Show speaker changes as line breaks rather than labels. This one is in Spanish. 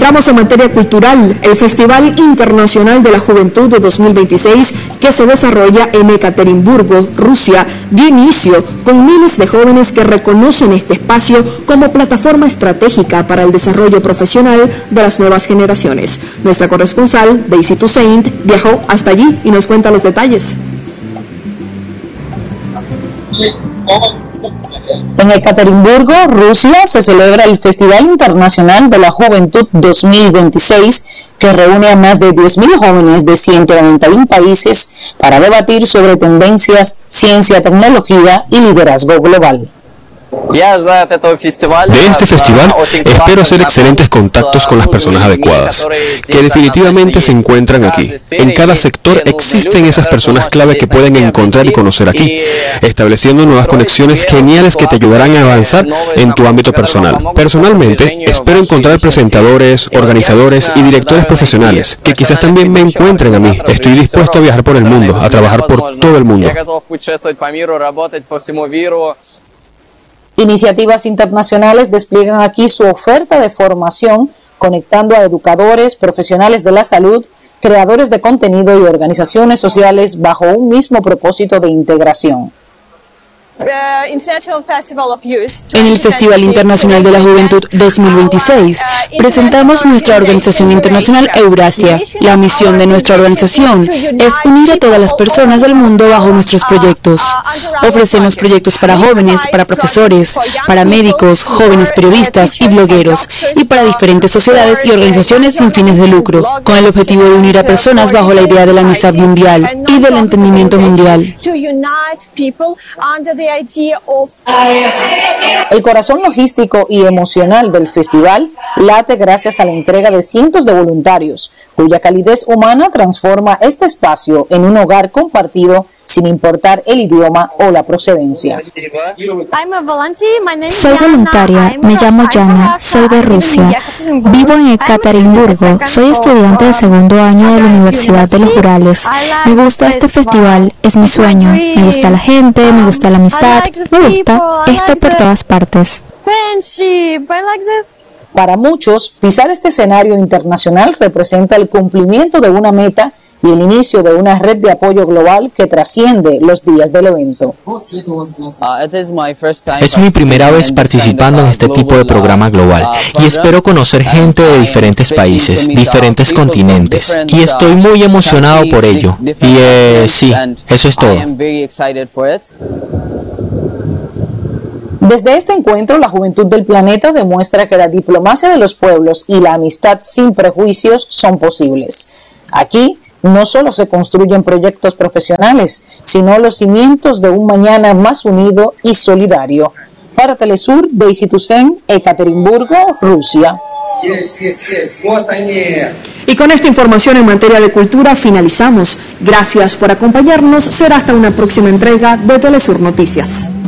Entramos en materia cultural. El Festival Internacional de la Juventud de 2026, que se desarrolla en Ekaterimburgo, Rusia, dio inicio con miles de jóvenes que reconocen este espacio como plataforma estratégica para el desarrollo profesional de las nuevas generaciones. Nuestra corresponsal, Daisy Toussaint, viajó hasta allí y nos cuenta los detalles.
En Ekaterimburgo, Rusia, se celebra el Festival Internacional de la Juventud 2026, que reúne a más de 10.000 jóvenes de 191 países para debatir sobre tendencias, ciencia, tecnología y liderazgo global.
De este festival espero hacer excelentes contactos con las personas adecuadas, que definitivamente se encuentran aquí. En cada sector existen esas personas clave que pueden encontrar y conocer aquí, estableciendo nuevas conexiones geniales que te ayudarán a avanzar en tu ámbito personal. Personalmente, espero encontrar presentadores, organizadores y directores profesionales, que quizás también me encuentren a mí. Estoy dispuesto a viajar por el mundo, a trabajar por todo el mundo.
Iniciativas internacionales despliegan aquí su oferta de formación, conectando a educadores, profesionales de la salud, creadores de contenido y organizaciones sociales bajo un mismo propósito de integración.
En el Festival Internacional de la Juventud 2026, presentamos nuestra organización internacional Eurasia. La misión de nuestra organización es unir a todas las personas del mundo bajo nuestros proyectos. Ofrecemos proyectos para jóvenes, para profesores, para médicos, jóvenes periodistas y blogueros, y para diferentes sociedades y organizaciones sin fines de lucro, con el objetivo de unir a personas bajo la idea de la amistad mundial y del entendimiento mundial.
El corazón logístico y emocional del festival late gracias a la entrega de cientos de voluntarios, cuya calidez humana transforma este espacio en un hogar compartido sin importar el idioma o la procedencia.
Soy voluntaria, me llamo Yana, soy de Rusia, vivo en Ekaterimburgo, soy estudiante de segundo año de la Universidad de los Urales. Me gusta este festival, es mi sueño, me gusta la gente, me gusta la amistad, me gusta esto por todas partes.
Para muchos, pisar este escenario internacional representa el cumplimiento de una meta y el inicio de una red de apoyo global que trasciende los días del evento.
Es mi primera vez participando en este tipo de programa global y espero conocer gente de diferentes países, diferentes continentes, y estoy muy emocionado por ello. Y sí, eso es todo.
Desde este encuentro, la juventud del planeta demuestra que la diplomacia de los pueblos y la amistad sin prejuicios son posibles. Aquí no solo se construyen proyectos profesionales, sino los cimientos de un mañana más unido y solidario. Para Telesur, Daisy Toussaint, Ekaterimburgo, Rusia.
Y con esta información en materia de cultura finalizamos. Gracias por acompañarnos. Será hasta una próxima entrega de Telesur Noticias.